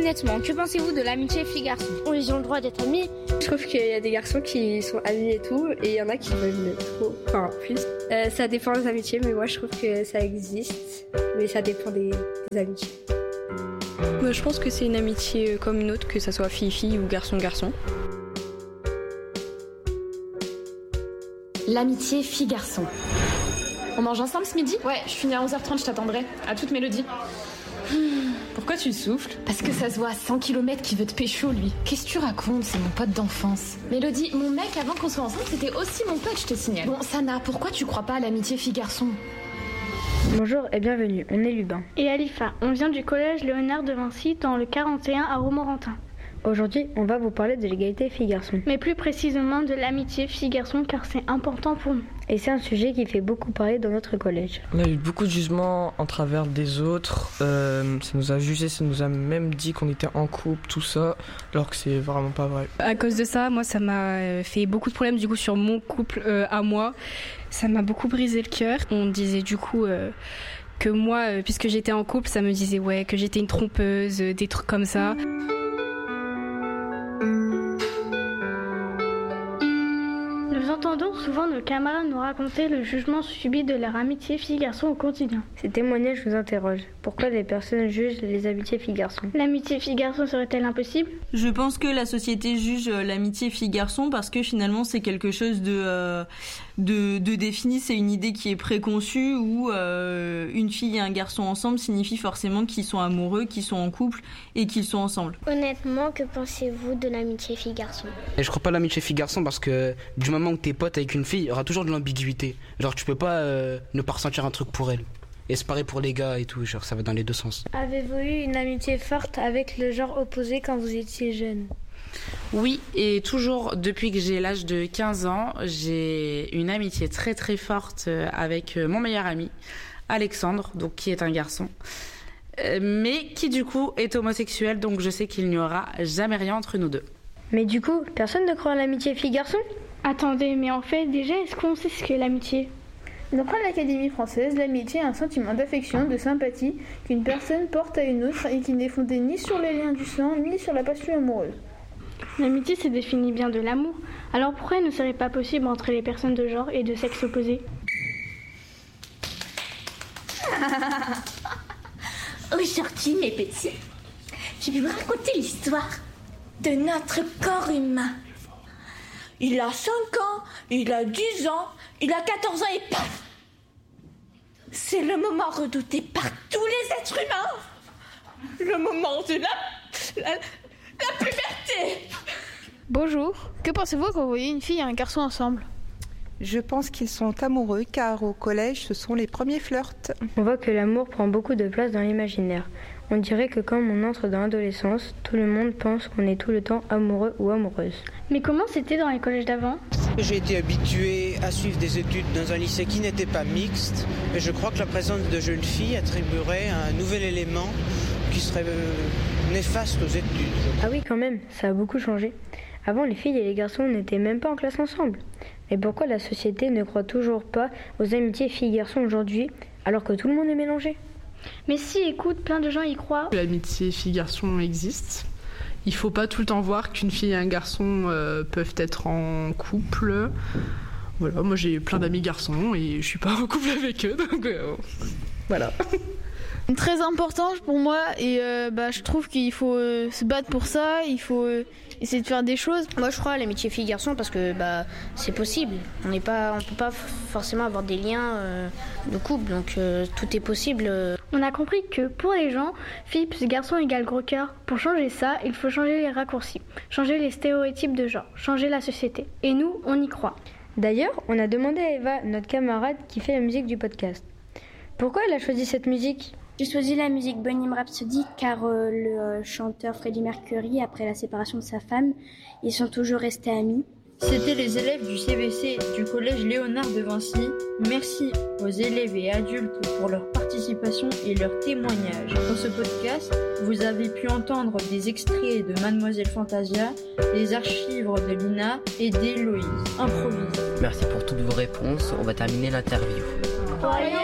honnêtement, que pensez-vous de l'amitié fille-garçon? Ils ont le droit d'être amis. Je trouve qu'il y a des garçons qui sont amis et tout, et il y en a qui veulent trop, enfin plus. Ça dépend des amitiés, mais moi je trouve que ça existe, mais ça dépend des amitiés. Moi, je pense que c'est une amitié comme une autre, que ça soit fille-fille ou garçon-garçon. L'amitié fille-garçon. On mange ensemble ce midi? Ouais, je finis à 11h30, je t'attendrai. À toute Mélodie. Pourquoi tu souffles? Parce que ça se voit à 100 km qu'il veut te pécho, lui. Qu'est-ce que tu racontes? C'est mon pote d'enfance. Mélodie, mon mec, avant qu'on soit ensemble, c'était aussi mon pote, je te signale. Bon, Sana, pourquoi tu crois pas à l'amitié fille-garçon? Bonjour et bienvenue, on est Lubin. Et Alifa, on vient du collège Léonard de Vinci dans le 41 à Romorantin. Aujourd'hui, on va vous parler de l'égalité filles-garçons. Mais plus précisément de l'amitié fille-garçon car c'est important pour nous. Et c'est un sujet qui fait beaucoup parler dans notre collège. On a eu beaucoup de jugements en travers des autres, ça nous a jugé, ça nous a même dit qu'on était en couple, tout ça, alors que c'est vraiment pas vrai. À cause de ça, moi ça m'a fait beaucoup de problèmes du coup sur mon couple à moi. Ça m'a beaucoup brisé le cœur. On disait du coup que moi, puisque j'étais en couple, ça me disait que j'étais une trompeuse, des trucs comme ça. Nous entendons souvent nos camarades nous raconter le jugement subi de leur amitié fille-garçon au quotidien. Ces témoignages nous interrogent. Pourquoi les personnes jugent les amitiés filles-garçons? L'amitié fille-garçon serait-elle impossible? Je pense que la société juge l'amitié fille-garçon parce que finalement c'est quelque chose de défini, c'est une idée qui est préconçue où une fille et un garçon ensemble signifie forcément qu'ils sont amoureux, qu'ils sont en couple et qu'ils sont ensemble. Honnêtement, que pensez-vous de l'amitié fille-garçon? Et je crois pas à l'amitié fille-garçon parce que du moment où t'es pote avec une fille, il y aura toujours de l'ambiguïté. Genre tu peux pas ne pas ressentir un truc pour elle. Et c'est pareil pour les gars et tout, genre ça va dans les deux sens. Avez-vous eu une amitié forte avec le genre opposé quand vous étiez jeune? Oui, et toujours depuis que j'ai l'âge de 15 ans, j'ai une amitié très très forte avec mon meilleur ami, Alexandre, donc qui est un garçon, mais qui du coup est homosexuel, donc je sais qu'il n'y aura jamais rien entre nous deux. Mais du coup, personne ne croit à l'amitié fille-garçon? Attendez, mais en fait, déjà, est-ce qu'on sait ce qu'est l'amitié? D'après l'Académie française, l'amitié est un sentiment d'affection, de sympathie qu'une personne porte à une autre et qui n'est fondé ni sur les liens du sang, ni sur la passion amoureuse. L'amitié se définit bien de l'amour. Alors pourquoi il ne serait pas possible entre les personnes de genre et de sexe opposé? Aujourd'hui, mes petits, je vais vous raconter l'histoire de notre corps humain. Il a 5 ans, il a 10 ans, il a 14 ans et paf! C'est le moment redouté par tous les êtres humains. Le moment de la puberté. Bonjour, que pensez-vous quand vous voyez une fille et un garçon ensemble? Je pense qu'ils sont amoureux car au collège, ce sont les premiers flirts. On voit que l'amour prend beaucoup de place dans l'imaginaire. On dirait que quand on entre dans l'adolescence, tout le monde pense qu'on est tout le temps amoureux ou amoureuse. Mais comment c'était dans les collèges d'avant? J'ai été habitué à suivre des études dans un lycée qui n'était pas mixte. Et je crois que la présence de jeunes filles attribuerait un nouvel élément qui serait néfaste aux études. Ah oui, quand même, ça a beaucoup changé. Avant, les filles et les garçons n'étaient même pas en classe ensemble. Mais pourquoi la société ne croit toujours pas aux amitiés filles-garçons aujourd'hui, alors que tout le monde est mélangé? Mais si, écoute, plein de gens y croient. L'amitié fille-garçon existe. Il faut pas tout le temps voir qu'une fille et un garçon peuvent être en couple. Voilà, moi j'ai plein d'amis garçons et je suis pas en couple avec eux, donc voilà. Très important pour moi et je trouve qu'il faut se battre pour ça, il faut essayer de faire des choses. Moi je crois à l'amitié fille-garçon parce que c'est possible. On peut pas forcément avoir des liens de couple, donc tout est possible. On a compris que pour les gens, fille plus garçon égale gros cœur. Pour changer ça, il faut changer les raccourcis, changer les stéréotypes de genre, changer la société. Et nous, on y croit. D'ailleurs, on a demandé à Eva, notre camarade qui fait la musique du podcast, pourquoi elle a choisi cette musique? J'ai choisi la musique Bohemian Rhapsody car le chanteur Freddie Mercury, après la séparation de sa femme, ils sont toujours restés amis. C'était les élèves du CVC du collège Léonard de Vinci. Merci aux élèves et adultes pour leur participation et leur témoignage. Dans ce podcast, vous avez pu entendre des extraits de Mademoiselle Fantasia, des archives de Lina et d'Héloïse. Improvise. Merci pour toutes vos réponses. On va terminer l'interview. Voyons